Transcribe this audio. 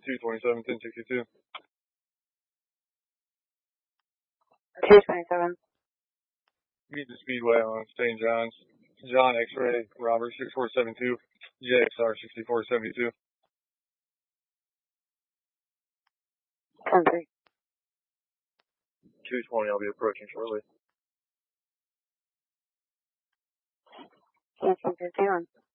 227, 1062. 227. Meet the Speedway on St. John's. John X-Ray, Robert 6472, JXR 6472. 10-3. 220, I'll be approaching shortly. 1851.